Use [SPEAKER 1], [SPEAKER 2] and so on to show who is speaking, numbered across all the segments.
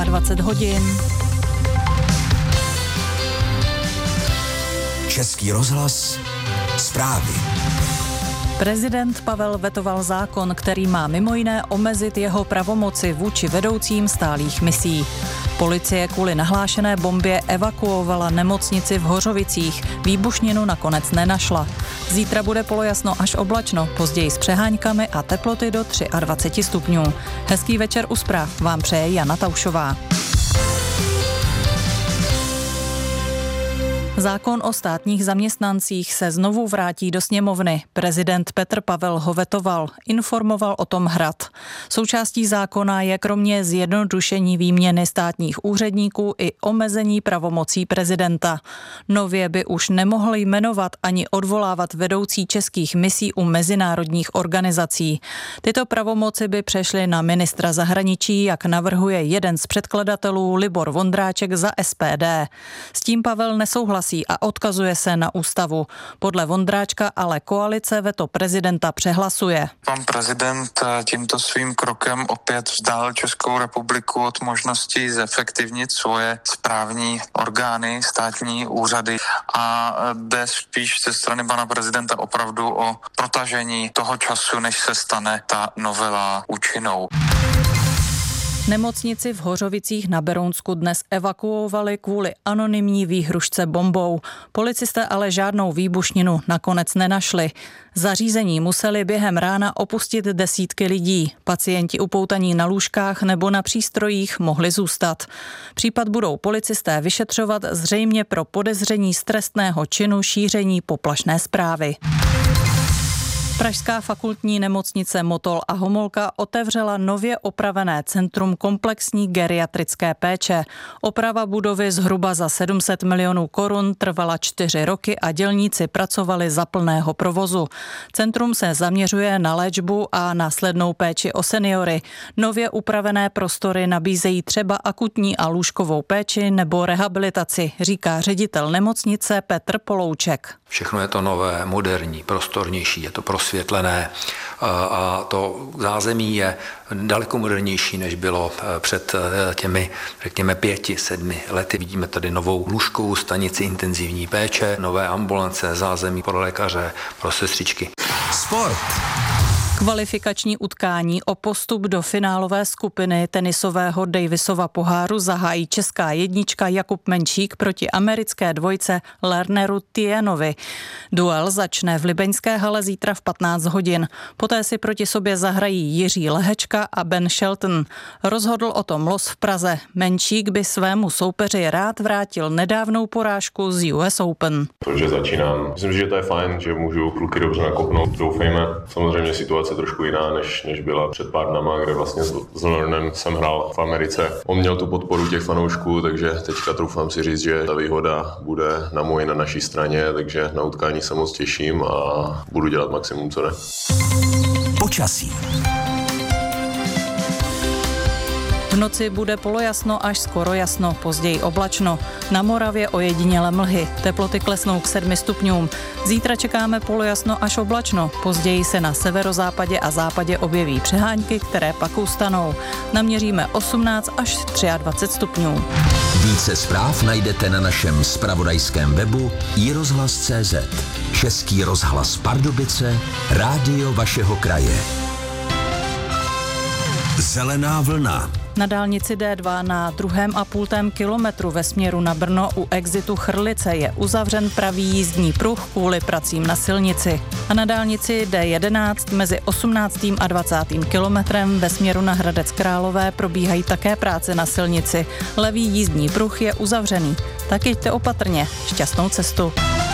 [SPEAKER 1] 23 hodin.
[SPEAKER 2] Český rozhlas, zprávy.
[SPEAKER 1] Prezident Pavel vetoval zákon, který má mimo jiné omezit jeho pravomoci vůči vedoucím stálých misí. Policie kvůli nahlášené bombě evakuovala nemocnici v Hořovicích. Výbušninu nakonec nenašla. Zítra bude polojasno až oblačno, později s přeháňkami a teploty do 23 stupňů. Hezký večer u zpráv vám přeje Jana Taušová. Zákon o státních zaměstnancích se znovu vrátí do sněmovny. Prezident Petr Pavel ho vetoval, informoval o tom Hrad. Součástí zákona je kromě zjednodušení výměny státních úředníků i omezení pravomocí prezidenta. Nově by už nemohl jmenovat ani odvolávat vedoucí českých misí u mezinárodních organizací. Tyto pravomoci by přešly na ministra zahraničí, jak navrhuje jeden z předkladatelů Libor Vondráček za SPD. S tím Pavel nesouhlasí a odkazuje se na ústavu. Podle Vondráčka ale koalice veto prezidenta přehlasuje.
[SPEAKER 3] Pan prezident tímto svým krokem opět vzdál Českou republiku od možnosti zefektivnit svoje správní orgány, státní úřady a jde spíš ze strany pana prezidenta opravdu o protažení toho času, než se stane ta novela účinnou.
[SPEAKER 1] Nemocnici v Hořovicích na Berounsku dnes evakuovali kvůli anonymní výhružce bombou. Policisté ale žádnou výbušninu nakonec nenašli. Zařízení museli během rána opustit desítky lidí. Pacienti upoutaní na lůžkách nebo na přístrojích mohli zůstat. Případ budou policisté vyšetřovat zřejmě pro podezření z trestného činu šíření poplašné zprávy. Pražská fakultní nemocnice Motol a Homolka otevřela nově opravené centrum komplexní geriatrické péče. Oprava budovy zhruba za 700 milionů korun trvala 4 roky a dělníci pracovali za plného provozu. Centrum se zaměřuje na léčbu a následnou péči o seniory. Nově upravené prostory nabízejí třeba akutní a lůžkovou péči nebo rehabilitaci, říká ředitel nemocnice Petr Polouček.
[SPEAKER 4] Všechno je to nové, moderní, prostornější, je to prosvětlené a to zázemí je daleko modernější, než bylo před těmi, řekněme, 5-7 lety. Vidíme tady novou lůžkovou stanici intenzivní péče, nové ambulance, zázemí pro lékaře, pro sestřičky.
[SPEAKER 2] Sport.
[SPEAKER 1] Kvalifikační utkání o postup do finálové skupiny tenisového Davisova poháru zahájí česká jednička Jakub Menšík proti americké dvojce Lerneru Tienovi. Duel začne v libeňské hale zítra v 15 hodin. Poté si proti sobě zahrají Jiří Lehečka a Ben Shelton. Rozhodl o tom los v Praze. Menšík by svému soupeři rád vrátil nedávnou porážku z US Open.
[SPEAKER 5] Takže začínám. Myslím, že to je fajn, že můžu kluky dobře nakopnout. Doufejme. Samozřejmě situace trošku jiná, než byla před pár dnama, kde vlastně s Lernem jsem hrál v Americe. On měl tu podporu těch fanoušků, takže teďka troufám si říct, že ta výhoda bude na naší straně, takže na utkání se moc těším a budu dělat maximum, co ne.
[SPEAKER 2] Počasí.
[SPEAKER 1] V noci bude polojasno až skoro jasno, později oblačno. Na Moravě ojediněle mlhy, teploty klesnou k 7 stupňům. Zítra čekáme polojasno až oblačno, později se na severozápadě a západě objeví přehánky, které pak ustanou. Naměříme 18 až 23 stupňů.
[SPEAKER 2] Více zpráv najdete na našem zpravodajském webu iRozhlas.cz. Český rozhlas Pardubice, rádio vašeho kraje. Zelená vlna.
[SPEAKER 1] Na dálnici D2 na 2,5 kilometru ve směru na Brno u exitu Chrlice je uzavřen pravý jízdní pruh kvůli pracím na silnici. A na dálnici D11 mezi 18. a 20. kilometrem ve směru na Hradec Králové probíhají také práce na silnici. Levý jízdní pruh je uzavřený. Tak jeďte opatrně. Šťastnou cestu.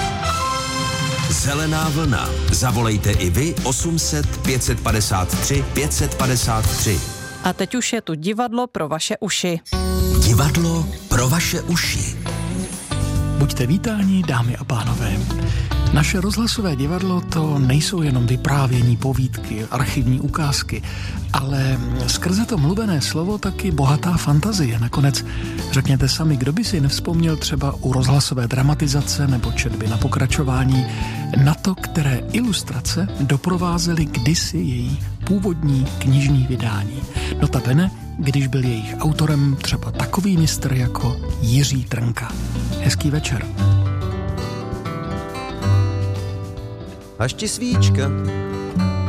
[SPEAKER 2] Zelená vlna. Zavolejte i vy 800 553 553.
[SPEAKER 1] A teď už je tu divadlo pro vaše uši.
[SPEAKER 2] Divadlo pro vaše uši.
[SPEAKER 6] Buďte vítáni, dámy a pánové. Naše rozhlasové divadlo to nejsou jenom vyprávění, povídky, archivní ukázky, ale skrze to mluvené slovo taky bohatá fantazie. Nakonec řekněte sami, kdo by si nevzpomněl třeba u rozhlasové dramatizace nebo četby na pokračování na to, které ilustrace doprovázely kdysi její původní knižní vydání. Notabene když byl jejich autorem třeba takový mistr jako Jiří Trnka. Hezký večer.
[SPEAKER 7] Až ti svíčka